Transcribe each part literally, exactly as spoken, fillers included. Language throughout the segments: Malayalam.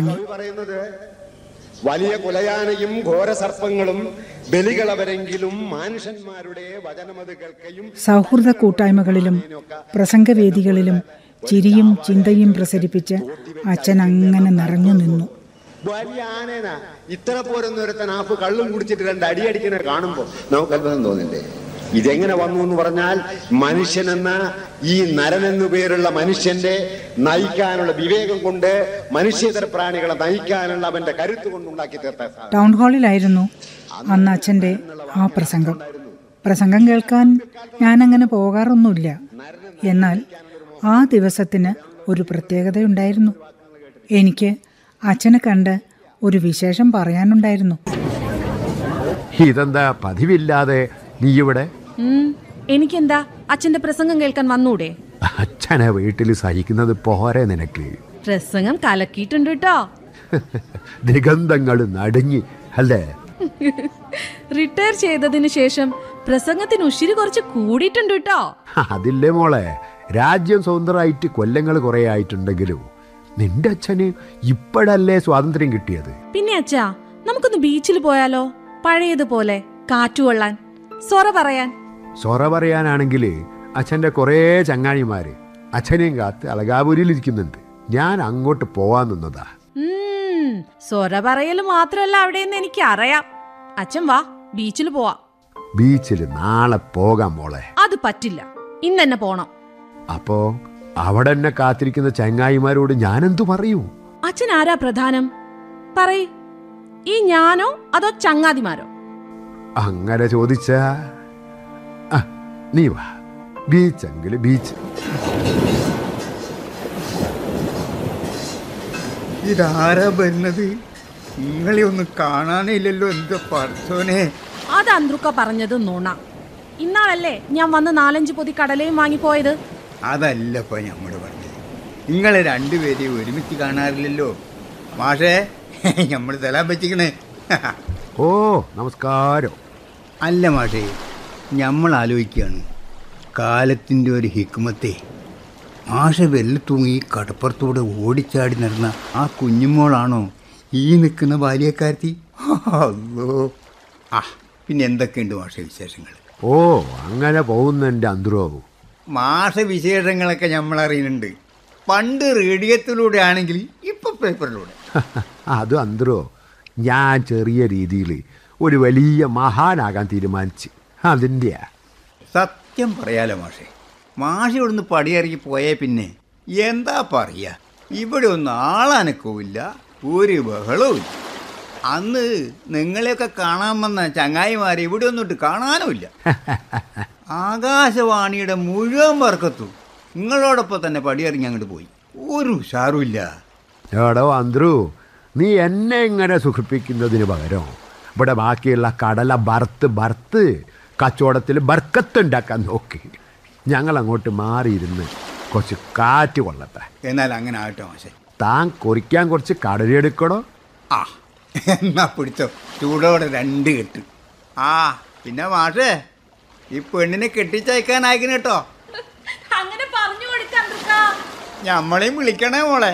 തുടങ്ങി. വലിയ കുലയാനയും ഘോരസർപ്പങ്ങളും ബലികളവരെങ്കിലും മനുഷ്യന്മാരുടെ വചനമത് കേൾക്കയും. സൗഹൃദ കൂട്ടായ്മകളിലും പ്രസംഗവേദികളിലും ചിരിയും ചിന്തയും പ്രസരിപ്പിച്ച് അച്ഛൻ അങ്ങനെ നിറഞ്ഞു നിന്നു. വലിയ ആനേന ഇത്ര പോരൊന്നും ഒരുത്തൻ ആപ്പ് കള്ളും കുടിച്ചിട്ട് രണ്ട് അടിയടിക്കുന്ന കാണുമ്പോ നമുക്ക് അത്ഭുതം തോന്നില്ലേ? ഇതെങ്ങനെ വന്നു എന്ന് പറഞ്ഞാൽ മനുഷ്യനെന്ന ഈ നരൻ എന്നു പേരുള്ള മനുഷ്യന്റെ നയിക്കാനുള്ള വിവേകം കൊണ്ട് മനുഷ്യേതര പ്രാണികളെ നയിക്കാനുള്ള അവന്റെ കരുത്ത് കൊണ്ടുണ്ടാക്കി തീർത്ത ടൗൺ ഹാളിലായിരുന്നു അന്ന് അച്ഛൻ്റെ ആ പ്രസംഗം. പ്രസംഗം കേൾക്കാൻ ഞാനങ്ങനെ പോകാറൊന്നുമില്ല. എന്നാൽ ആ ദിവസത്തിന് ഒരു പ്രത്യേകതയുണ്ടായിരുന്നു. എനിക്ക് അച്ഛനെ കണ്ട് ഒരു വിശേഷം പറയാനുണ്ടായിരുന്നു. ഇതെന്താ പതിവില്ലാതെ നീ ഇവിടെ? എനിക്കെന്താ, അച്ഛന്റെ പ്രസംഗം കേൾക്കാൻ വന്നൂടെ? അച്ഛനെ വീട്ടിൽ സഹിക്കുന്നത് പോരെ നിനക്ക്? പ്രസംഗം കലക്കിയിട്ടുണ്ട് കേട്ടോ. ദിഗന്ധങ്ങൾ നടുങ്ങി അല്ലേ? റിട്ടയർ ചെയ്തതിന് ശേഷം പ്രസംഗത്തിന് ഉശിരി കുറച്ച് കൂടിയിട്ടുണ്ട് കേട്ടോ. അതില്ലേ മോളെ, രാജ്യം സ്വതന്ത്രമായിട്ട് കൊല്ലങ്ങൾ കുറെ ആയിട്ടുണ്ടെങ്കിലും നിന്റെ അച്ഛന് ഇപ്പോഴല്ലേ സ്വാതന്ത്ര്യം കിട്ടിയത്? പിന്നെ അച്ഛാ, നമുക്കൊന്ന് ബീച്ചിൽ പോയാലോ? പഴയതുപോലെ കാറ്റുകൊള്ളാൻ, സൊറ പറയാൻ. സൊറ പറയാനാണെങ്കിൽ അച്ഛൻ്റെ കുറേ ചങ്ങാഴിമാര് അച്ഛനെയും കാത്ത് അളകാപുരിയിൽ ഇരിക്കുന്നുണ്ട്. ഞാൻ അങ്ങോട്ട് പോവാൻ നിന്നതാ. സൊറ പറയൽ മാത്രമല്ല അവിടെയെന്ന് എനിക്ക് അറിയാം. അച്ഛൻ വാ, ബീച്ചിൽ പോവാ. ബീച്ചിൽ നാളെ പോകാം മോളെ. അത് പറ്റില്ല, ഇന്ന് തന്നെ പോണം. അപ്പോ അവിടെ എന്നെ കാത്തിരിക്കുന്ന ചങ്ങായിമാരോട് ഞാൻ എന്തു പറയൂ? അച്ഛൻ ആരാ പ്രധാനം? പറയ്, ഈ ഞാനോ അതോ ചങ്ങാതിമാരോ? അങ്ങനെ ചോദിച്ചാ നീ വാ, ബീച്ചെങ്കിൽ ബീച്ച്. ഇതാരാ വരുന്നത്? നിങ്ങളെ ഒന്നും കാണാനില്ലല്ലോ. എന്താ പറച്ചോനെ? അത് അന്ത്രുക്ക പറഞ്ഞത് നുണ. ഇന്നാളല്ലേ ഞാൻ വന്ന് നാലഞ്ച് പൊതി കടലയും വാങ്ങിപ്പോയത്? അതല്ലപ്പോ ഞമ്മള് പറഞ്ഞത്. നിങ്ങളെ രണ്ടുപേരെയും ഒരുമിച്ച് കാണാറില്ലല്ലോ. മാഷേ, ഞമ്മള് തലാൻ പറ്റിക്കണേ. ഓ നമസ്കാരം. അല്ല മാഷേ, ഞമ്മൾ ആലോചിക്കുകയാണ് കാലത്തിൻ്റെ ഒരു ഹിക്മത്തെ. മാഷ വെല്ല തൂങ്ങി കടപ്പുറത്തൂടെ ഓടിച്ചാടി നടന്ന ആ കുഞ്ഞുമോളാണോ ഈ നിൽക്കുന്ന ബാല്യക്കാരത്തി? അല്ലോ. ആ പിന്നെ എന്തൊക്കെയുണ്ട് മാഷ വിശേഷങ്ങൾ? ഓ അങ്ങനെ പോകുന്നുണ്ട് അന്ത്രോ. മാഷ വിശേഷങ്ങളൊക്കെ നമ്മൾ അറിയുന്നുണ്ട്. പണ്ട് റേഡിയത്തിലൂടെ ആണെങ്കിൽ ഇപ്പൊ പേപ്പറിലൂടെ. അത് അന്ത്രോ, ഞാൻ ചെറിയ രീതിയിൽ ഒരു വലിയ മഹാനാകാൻ തീരുമാനിച്ച് അതിൻ്റെ. സത്യം പറയാലോ മാഷെ, മാഷ ഇവിടുന്ന് പടിയിറങ്ങി പോയേ പിന്നെ എന്താ പറയുക, ഇവിടെ ഒന്നും ആളനക്കവുമില്ല, ഒരു ബഹളവും ഇല്ല. അന്ന് നിങ്ങളെയൊക്കെ കാണാൻ വന്ന ചങ്ങായിമാരെ ഇവിടെ ഒന്നിട്ട് കാണാനുമില്ല. ആകാശവാണിയുടെ മുഴുവൻ വർക്കത്തും നിങ്ങളോടൊപ്പം തന്നെ പടിയിറങ്ങി അങ്ങോട്ട് പോയി. ഒരു ഉഷാറുമില്ല. എടോ അന്ത്രു, നീ എന്നെ ഇങ്ങനെ സുഖിപ്പിക്കുന്നതിന് പകരം ഇവിടെ ബാക്കിയുള്ള കടല ബർത്ത് ബർത്ത് കച്ചവടത്തിൽ ബർക്കത്തുണ്ടാക്കാൻ നോക്കി. ഞങ്ങൾ അങ്ങോട്ട് മാറിയിരുന്ന് കുറച്ച് കാറ്റ് കൊള്ളട്ടെ. എന്നാൽ അങ്ങനെ ആകട്ടെ മാഷെ. താൻ കുറിക്കാൻ കുറച്ച് കടലെടുക്കണോ? ആ എന്നാ പിടിച്ചോ, ചൂടോടെ രണ്ട് കെട്ട്. ആ പിന്നെ മാഷേ, ഈ പെണ്ണിനെ കെട്ടിച്ചയക്കാനായിക്കണ കേട്ടോ. അങ്ങനെ പറഞ്ഞു കൊടുക്കാൻ ഞമ്മളെയും വിളിക്കണേ മോളെ.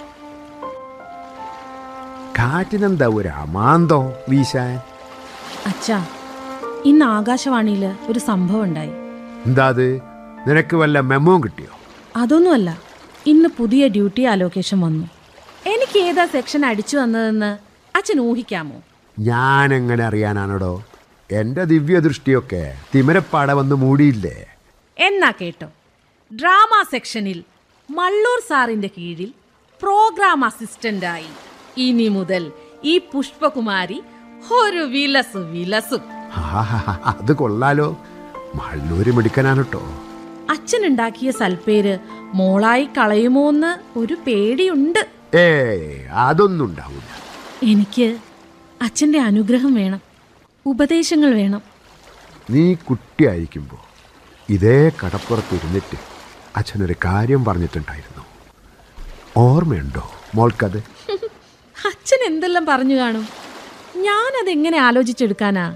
കാറ്റിനെന്താ ഒരു അമാന്തോ വീശാൻ? അച്ഛാ, ഇന്ന് ആകാശവാണിയില് ഒരു സംഭവം ഉണ്ടായി. എന്താ അത്? നിനക്ക് വല്ല മെമ്മോ കിട്ടിയോ? അതൊന്നുമല്ല, ഇന്ന് പുതിയ ഡ്യൂട്ടി അലോക്കേഷൻ വന്നു. എനിക്ക് ഏതാ സെക്ഷൻ അടിച്ചു വന്നതെന്ന് അച്ഛൻ ഊഹിക്കാമോ? ഞാനെങ്ങനെ അറിയാനാണോ? എൻ്റെ ദിവ്യദൃഷ്ടിയൊക്കെ തിമരപ്പാട വന്ന് മൂടിയില്ലേ? എന്നാ കേട്ടോ, ഡ്രാമ സെക്ഷനിൽ മള്ളൂർ സാറിന്റെ കീഴിൽ പ്രോഗ്രാം അസിസ്റ്റന്റായി ഇനി മുതൽ ഈ പുഷ്പകുമാരി ഒരു വിലസു വിലസും. അത് കൊള്ളാലോ, മള്ളൂര് മിടുക്കനാണ് കേട്ടോ. അച്ഛനുണ്ടാക്കിയ സൽപ്പേര് മോളായി കളയുമോന്ന് ഒരു പേടിയുണ്ട്. ഏ അതൊന്നും ഉണ്ടാവില്ല. എനിക്ക് അച്ഛൻ്റെ അനുഗ്രഹം വേണം, ഉപദേശങ്ങൾ വേണം. നീ കുട്ടിയായിരിക്കുമ്പോൾ ഇതേ കടപ്പുറത്തിരുന്നിട്ട് അച്ഛനൊരു കാര്യം പറഞ്ഞിട്ടുണ്ടായിരുന്നു, ഓർമ്മയുണ്ടോ മോൾക്കത്? അച്ഛൻ എന്തെല്ലാം പറഞ്ഞു കാണും, ഞാനതെങ്ങനെ ആലോചിച്ചെടുക്കാനാ?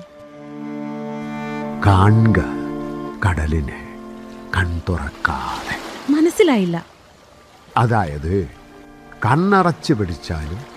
കാണുക കടലിനെ കൺതുറക്കാതെ. മനസ്സിലായില്ല. അതായത് കണ്ണടച്ച് പിടിച്ചാലും